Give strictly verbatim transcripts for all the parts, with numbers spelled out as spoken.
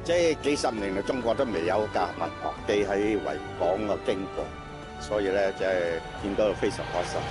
即係幾十年嚟，中國都未有架民航機喺維港嘅經過，所以咧即係見到非常開心。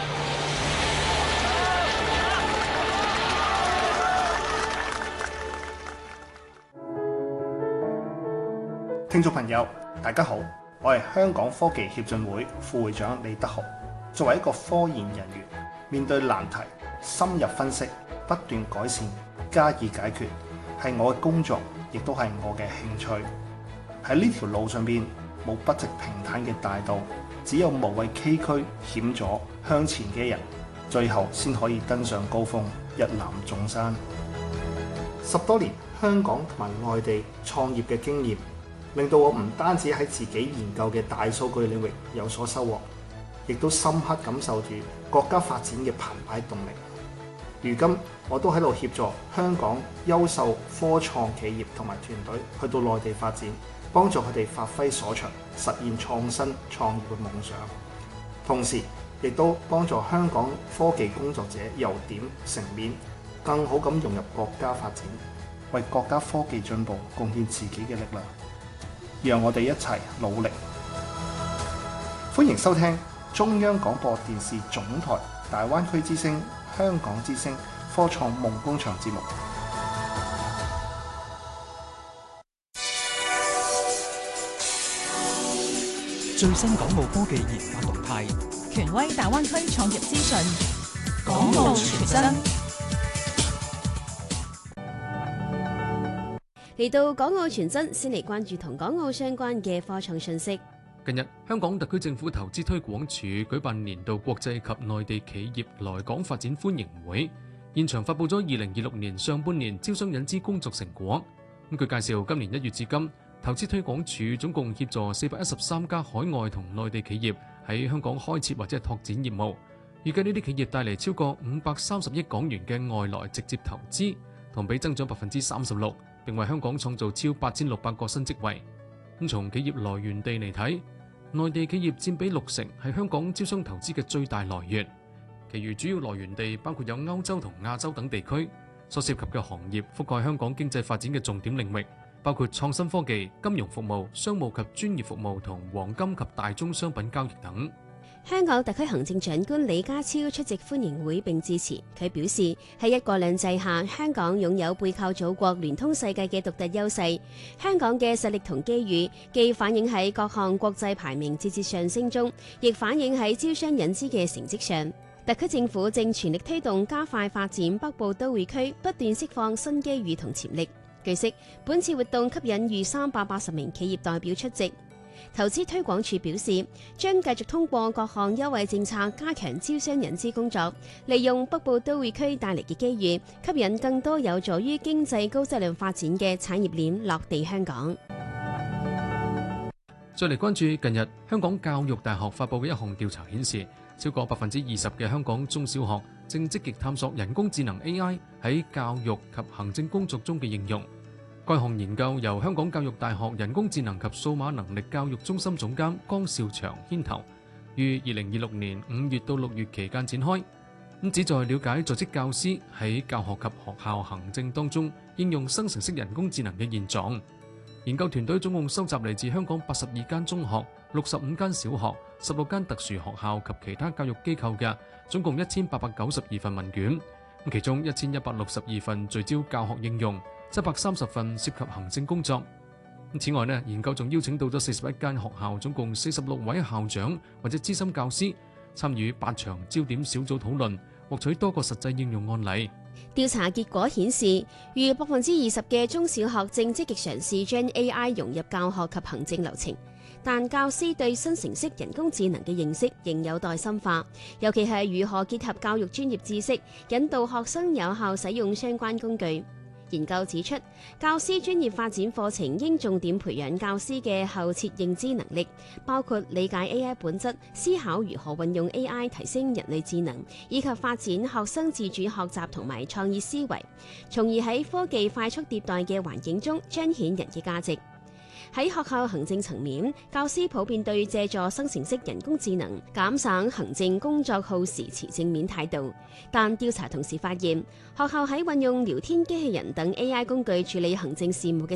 聽眾朋友，大家好，我係香港科技協進會副會長李德豪。作為一個科研人員，面對難題，深入分析，不斷改善，加以解決，係我嘅工作，亦都係我嘅興趣。喺呢條路上邊，冇不直平坦嘅大道，只有無畏崎嶇險阻向前嘅人，最後先可以登上高峰，一覽眾山。十多年香港同埋外地創業嘅經驗，令到我唔單止喺自己研究嘅大數據領域有所收穫，亦都深刻感受住國家發展嘅澎湃動力。如今我都喺度協助香港優秀科創企業同埋團隊去到內地發展，幫助佢哋發揮所長，實現創新創業嘅夢想。同時亦都幫助香港科技工作者由點成面，更好咁融入國家發展，為國家科技進步貢獻自己嘅力量。讓我哋一齊努力。歡迎收聽中央廣播電視總台大灣區之聲、香港之聲科創夢工場節目。 最新港澳科技研發動態， 權威大灣區創業資訊， 港澳全真。 嚟到港澳全真，先嚟關注同港澳相關嘅科創信息。 近日，香港特區政府投資推廣署舉辦年度國際及內地企業來港發展歡迎會，現場發布咗二零二六年上半年招商引資工作成果。咁據介紹，今年一月至今，投資推廣署總共協助四百一十三家海外同內地企業喺香港開設或者拓展業務，預計呢啲企業帶嚟超過五百三十億港元嘅外來直接投資，同比增長百分之三十六，並為香港創造超八千六百個新職位。咁從企業來源地嚟睇，內地企業佔比六成，係香港招商投資嘅最大來源。其餘主要來源地包括有歐洲同亞洲等地區，所涉及嘅行業覆蓋香港經濟發展嘅重點領域，包括創新科技、金融服務、商務及專業服務同黃金及大宗商品交易等。 香港特區行政長官李家超出席歡迎會並致辭，佢表示喺一國兩制下，香港擁有背靠祖國、聯通世界嘅獨特優勢。香港嘅實力同機遇，既反映喺各項國際排名節節上升中，亦反映喺招商引資嘅成績上。特區政府正全力推動加快發展北部都會區，不斷釋放新機遇同潛力。據悉，本次活動吸引逾三百八十名企業代表出席。投資推廣署表示，將繼續通過各項優惠政策加強招商引資工作，利用北部都會區帶嚟嘅機遇，吸引更多有助於經濟高質量發展嘅產業鏈落地香港。 再嚟關注近日香港教育大學發布嘅一項調查顯示，超過百分之二十嘅香港中小學正積極探索人工智能 A I 喺教育及行政工作中嘅應用。該項研究由香港教育大學人工智能及數碼能力教育中心總監江少祥牽頭，於二零二六年五月到六月期間展開，咁旨在了解在職教師喺教學及學校行政當中應用生成式人工智能嘅現狀。研究團隊總共收集嚟自香港八十二間中學、六十五間小學、十六間特殊學校及其他教育機構嘅總共一千八百九十二份問卷，其中一千一百六十二份聚焦教學應用，七百三十份涉及行政工作。此外呢，研究仲邀請到咗四十一間學校，總共四十六位校長或者資深教師參與八場焦點小組討論，獲取多個實際應用案例。 調查結果顯示，逾百分之二十嘅中小學正積極嘗試將 A I 融入教學及行政流程，但教師對生成式人工智能嘅認識仍有待深化，尤其係如何結合教育專業知識，引導學生有效使用相關工具。研究指出，教師專業發展課程應重點培養教師嘅後設認知能力，包括理解 A I 本質、思考如何運用 A I 提升人類智能，以及發展學生自主學習同埋創意思維，從而喺科技快速迭代嘅環境中彰顯人嘅價值。喺學校行政層面，教師普遍對借助生成式人工智能減省行政工作耗時持正面態度，但調查同時發現，學校喺運用聊天機器人等 A I 工具處理行政事務嘅